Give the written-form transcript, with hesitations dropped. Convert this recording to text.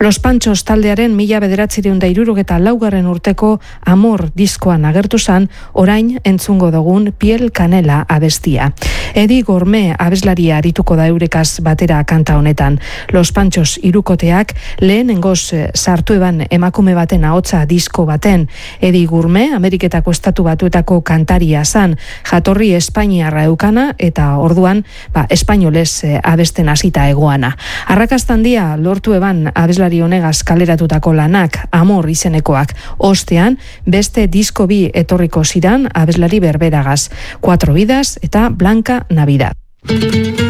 Los Panchos taldearen 1974 urteko Amor diskoan agertu zan, orain entzungo dugun Piel Canela abestia. Edi Gorme abeslaria arituko da eurekaz batera kanta honetan. Los Panchos hirukoteak lehenengoz sartu eban emakume baten ahotsa disko baten. Edi Gorme Ameriketako Estatu Batuetako kantaria zan, jatorri espainiarra eukana eta orduan espainolez abesten hasita egoana. Arrakastan dia lortu eban abeslari honegaz kaleratutako lanak, Amor izenekoak. Ostean, beste disko bi etorriko ziran abeslari berberagaz, 4 vidas eta Blanca Navidad.